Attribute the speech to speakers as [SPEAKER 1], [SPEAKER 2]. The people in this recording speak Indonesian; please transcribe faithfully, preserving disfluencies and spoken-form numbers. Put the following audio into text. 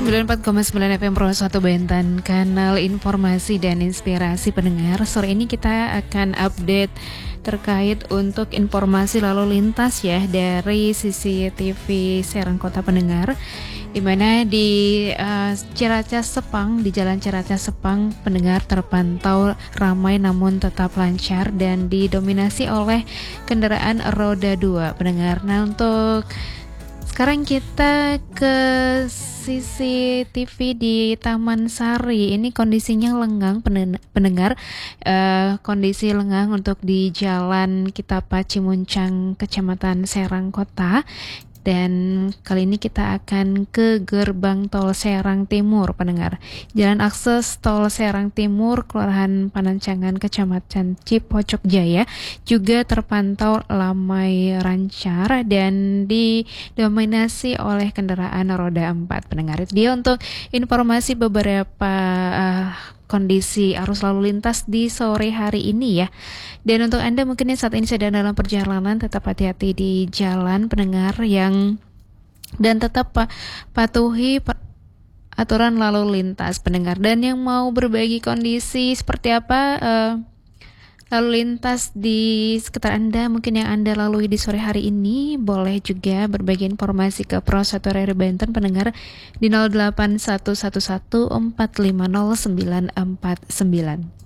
[SPEAKER 1] sembilan puluh empat koma sembilan F M Pro satu Banten, kanal informasi dan inspirasi pendengar. Sore ini kita akan update terkait untuk informasi lalu lintas ya dari C C T V Serang Kota pendengar, di mana di uh, Ciracas Sepang, di Jalan Ciracas Sepang pendengar terpantau ramai namun tetap lancar dan didominasi oleh kendaraan roda dua pendengar. Nah, untuk sekarang kita ke C C T V di Taman Sari. Ini kondisinya lengang pendengar, uh, kondisi lengang untuk di Jalan Kitapa Cimuncang, Kecamatan Serang Kota. Dan kali ini kita akan ke gerbang tol Serang Timur pendengar. Jalan akses tol Serang Timur, Kelurahan Panancangan, Kecamatan Cipocok Jaya juga terpantau ramai lancar dan didominasi oleh kendaraan roda empat pendengar. Dia untuk informasi beberapa uh, kondisi arus lalu lintas di sore hari ini ya. Dan untuk Anda mungkin yang saat ini sedang dalam perjalanan, tetap hati-hati di jalan pendengar yang dan tetap patuhi aturan lalu lintas pendengar. Dan yang mau berbagi kondisi seperti apa uh, lalu lintas di sekitar Anda, mungkin yang Anda lalui di sore hari ini, boleh juga berbagi informasi ke Pro satu R R I Banten pendengar di nol delapan satu satu satu empat lima nol sembilan empat sembilan.